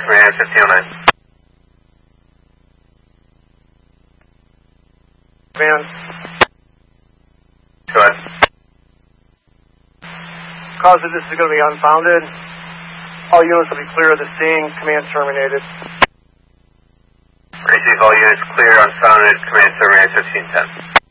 Command 1509. Command. Go ahead. Cause that this is going to be unfounded. All units will be clear of the scene. Command terminated. Receive all units clear, unfounded, command terminated 1510.